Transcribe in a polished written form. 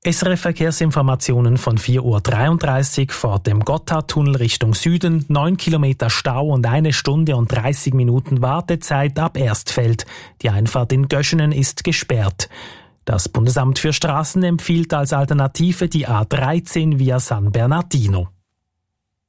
SRF Verkehrsinformationen von 4.33 Uhr vor dem Gotthardtunnel Richtung Süden, 9 Kilometer Stau und 1 Stunde und 30 Minuten Wartezeit ab Erstfeld. Die Einfahrt in Göschenen ist gesperrt. Das Bundesamt für Straßen empfiehlt als Alternative die A13 via San Bernardino.